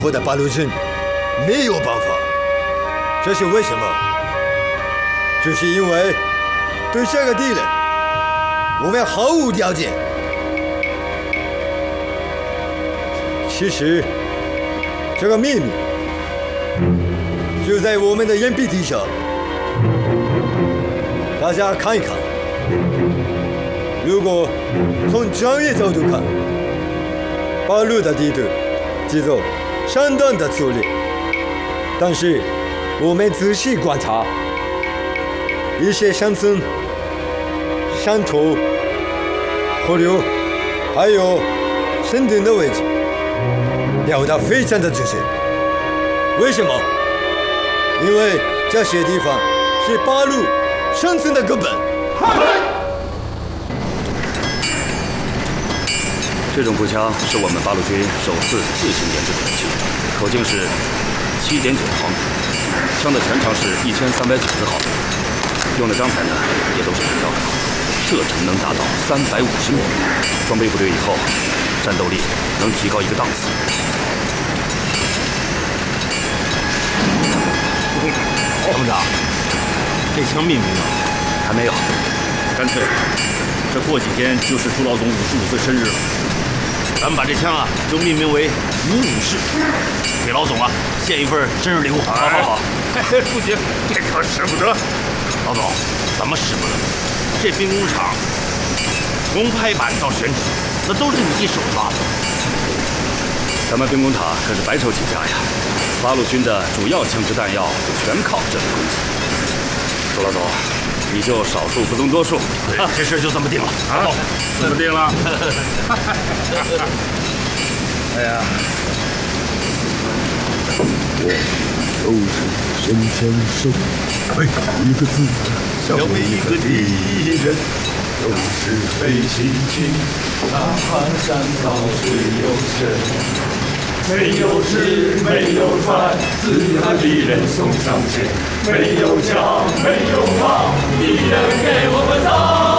我的八路军没有办法，这是为什么？就是因为对这个敌人，我们毫无条件。其实，这个秘密就在我们的眼皮底下，大家看一看。如果从专业角度看，八路的地图节奏相当的粗略，但是我们仔细观察，一些山村、山头、河流，还有山顶的位置，表达非常的准确。为什么？因为这些地方是八路生存的根本。 这种步枪是我们八路军首次自行研制的武器，口径是7.9毫米，枪的全长是1390毫米，用的钢材呢也都是很高的，射程能达到350米，装备部队以后，战斗力能提高一个档次。 参谋长，这枪命名了？ 还没有， 干脆，这过几天就是朱老总55岁生日了。咱们把这枪啊，就命名为“55式”，给老总啊献一份生日礼物。好，不行，这可使不得。老总，怎么使不得？这兵工厂，从拍板到选址，那都是你一手抓的。 咱们兵工厂可是白手起家呀，八路军的主要枪支弹药就全靠这份供给。朱老总，你就少数服从多数， 这事就这么定了。好，这么定了。哎呀， 我都是神枪手，每一个字像每一个敌人，都是费心机，哪怕山高水又深。没有纸，没有船，自和敌人送上前；没有枪，没有炮，敌人给我们造。